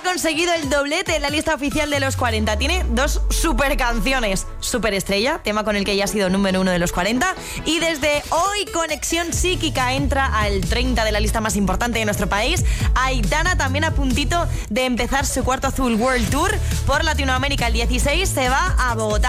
conseguido el doblete en la lista oficial de los 40. Tiene 2 super canciones. Superestrella, tema con el que ya ha sido número 1 de los 40. Y desde hoy, Conexión Psíquica entra al 30 de la lista más importante de nuestro país. Aitana también a puntito de empezar su cuarto Azul World Tour por Latinoamérica. El 16 se va a Bogotá.